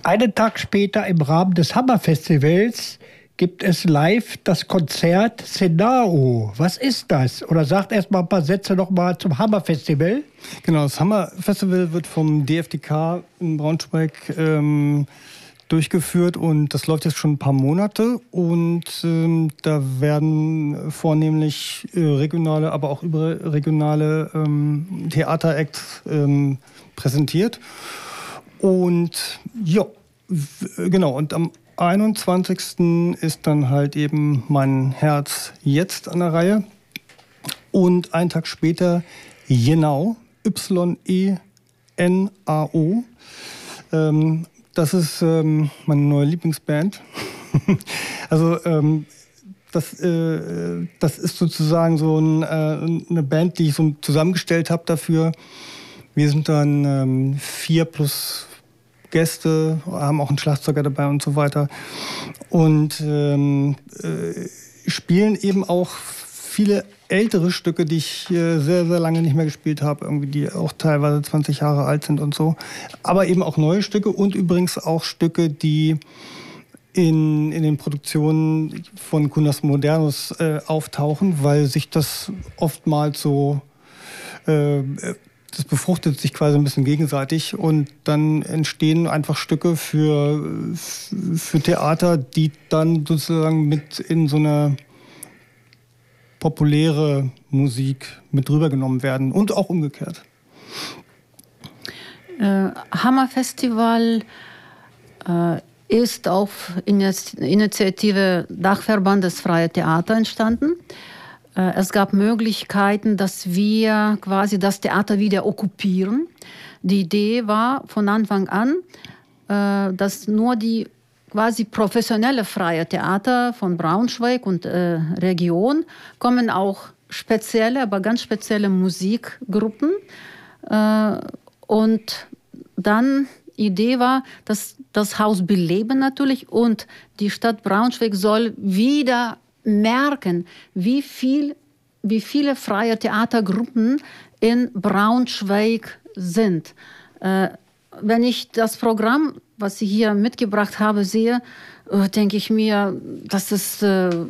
Einen Tag später im Rahmen des Hammerfestivals gibt es live das Konzert Senao. Was ist das? Oder sagt erst mal ein paar Sätze noch mal zum Hammerfestival. Genau, das Hammerfestival wird vom DFDK in Braunschweig durchgeführt und das läuft jetzt schon ein paar Monate und da werden vornehmlich regionale, aber auch überregionale Theateracts präsentiert. Und ja, genau, und am 21. ist dann halt eben Mein Herz jetzt an der Reihe. Und einen Tag später Yenao, Y-E-N-A-O. Das ist meine neue Lieblingsband. Also das ist sozusagen so eine Band, die ich so zusammengestellt habe dafür. Wir sind dann 4 plus Gäste, haben auch einen Schlagzeuger dabei und so weiter. Und spielen eben auch viele ältere Stücke, die ich sehr, sehr lange nicht mehr gespielt habe, irgendwie, die auch teilweise 20 Jahre alt sind und so. Aber eben auch neue Stücke und übrigens auch Stücke, die in den Produktionen von Kunas Modernus auftauchen, weil sich das oftmals so das befruchtet sich quasi ein bisschen gegenseitig und dann entstehen einfach Stücke für Theater, die dann sozusagen mit in so eine populäre Musik mit rübergenommen werden und auch umgekehrt. Hammerfestival ist auf Initiative Dachverbandes Freie Theater entstanden. Es gab Möglichkeiten, dass wir quasi das Theater wieder okkupieren. Die Idee war von Anfang an, dass nur die quasi professionelle freie Theater von Braunschweig und Region kommen auch spezielle, aber ganz spezielle Musikgruppen. Und dann Idee war, dass das Haus beleben natürlich und die Stadt Braunschweig soll wieder merken, wie viele freie Theatergruppen in Braunschweig sind. Wenn ich das Programm, was ich hier mitgebracht habe, sehe, denke ich mir, das ist